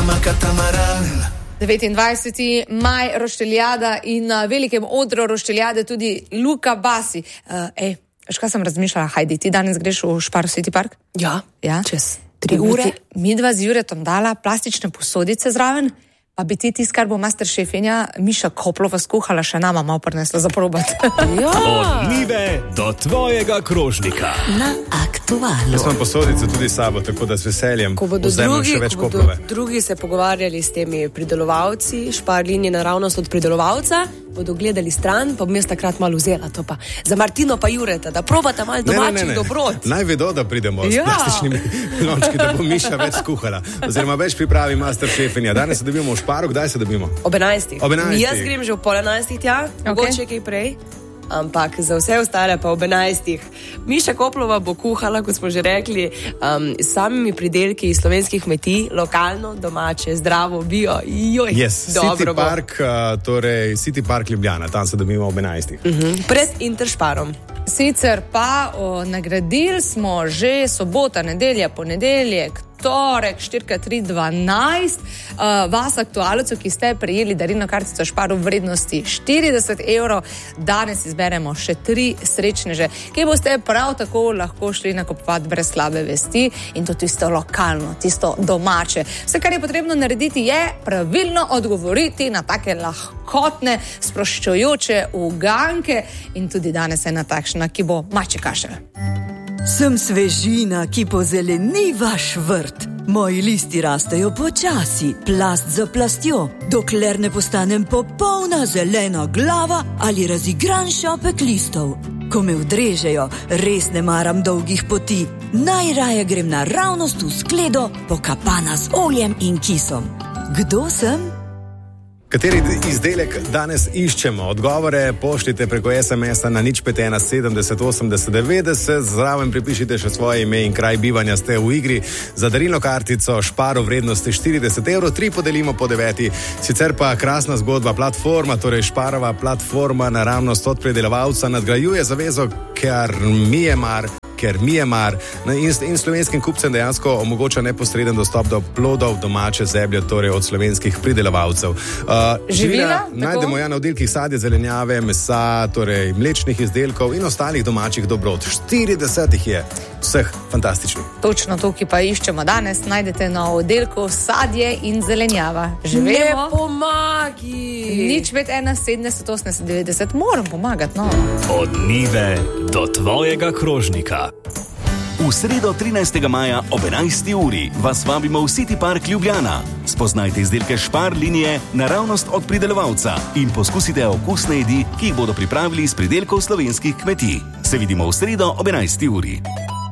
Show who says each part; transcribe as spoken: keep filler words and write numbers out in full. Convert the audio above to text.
Speaker 1: llama Catamaran.
Speaker 2: devetindvajseti maj, rošteljada in na velikem odru rošteljade tudi Luka Basi. Uh, ej, veš kaj sem razmišljala, Hajdi, ti danes greš v Spar City Park?
Speaker 3: Ja,
Speaker 2: ja?
Speaker 3: čez tri ure.
Speaker 2: Mi dva z Juretom dala plastične posodice zraven, pa bi ti tis, kar bo masteršefinja Miša Koplova skuhala, še nama malo prinesla za probati.
Speaker 3: Ja.
Speaker 4: Od njive do tvojega krožnika.
Speaker 5: Na aktualno.
Speaker 6: Jaz imam posodice tudi sabo, tako da s veseljem vzemem še več
Speaker 3: ko
Speaker 6: Koplove.
Speaker 3: bodo drugi se pogovarjali s temi pridelovalci, Spar linije naravnost od pridelovalca, bodo gledali stran, pa bom jaz takrat malo vzela to pa. Za Martino pa Jureta, da probata malo domačih dobrot.
Speaker 6: Naj vedo, da pridemo
Speaker 3: Ja.
Speaker 6: s plastičnimi lončki, da bo Miša več skuhala. Oziroma več pripravi masteršefinja. Danes se dobimo v Šparu, kdaj se dobimo?
Speaker 3: Ob enajstih.
Speaker 6: Ob enajstih.
Speaker 3: Jaz grem že ob pol enajstih tja, mogoče kaj prej. Ampak za vse ostale pa ob enajstih. Miša Koplova bo kuhala, kot smo že rekli, um, s samimi pridelki iz slovenskih kmetij, lokalno, domače, zdravo, bio. Joj,
Speaker 6: Yes, City
Speaker 3: dobro bo.
Speaker 6: Park, uh, torej City Park Ljubljana, tam se dobimo ob enajstih.
Speaker 3: Mhm. Pred Interšparom.
Speaker 2: Sicer pa o, nagradili smo že sobota, nedelja, ponedeljek, torek, štirikrat tri, dvanajst uh, vas aktualcev, ki ste prejeli darilno kartico Spar v vrednosti štirideset evrov. Danes izberemo še tri srečneže, ki boste prav tako lahko šli nakupovati brez slabe vesti in to tisto lokalno, tisto domače. Vse, kar je potrebno narediti, je pravilno odgovoriti na take lahkotne, sproščujoče uganke in tudi danes je ena takšna, ki bo mačji kašelj.
Speaker 5: Sem svežina, ki pozeleni vaš vrt. Moji listi rastejo počasi, plast za plastjo, dokler ne postanem popolna zelena glava ali razigran šopek listov. Ko me vdrežejo, res ne maram dolgih poti. Najraje grem naravnost v skledo, pokapana z oljem in kisom. Kdo sem?
Speaker 6: Kateri izdelek danes iščemo? Odgovore pošljite preko es em es-a na nič pet ena sedemdeset osemdeset devetdeset, zraven pripišite še svoje ime in kraj bivanja, ste v igri za darilno kartico Spar v vrednosti štirideset evrov, tri podelimo po deveti. Sicer pa krasna zgodba, platforma, torej Sparova platforma naravnost od pridelovalca nadgrajuje zavezo, ker mi je mar. ker mi je mar in, in slovenskim kupcem dejansko omogoča neposreden dostop do plodov domače zemlje, torej od slovenskih pridelovalcev. Uh, živila najdemo ja na oddelkih sadja, zelenjave, mesa, torej mlečnih izdelkov in ostalih domačih dobrot. štirideset jih je, vseh fantastičnih.
Speaker 2: Točno to, ki pa iščemo danes, najdete na oddelku sadje in zelenjava. Živimo.
Speaker 3: Ne pomagi!
Speaker 2: Nič pet ena sedemdeset osemdeset devetdeset, moram pomagati, no.
Speaker 4: Od njive do tvojega krožnika. V sredo trinajstega maja ob enajsti uri vas vabimo v City Park Ljubljana. Spoznajte izdelke Spar linije naravnost od pridelovalca in poskusite okusne jedi, ki jih bodo pripravili iz pridelkov slovenskih kmetij. Se vidimo v sredo ob enajsti uri.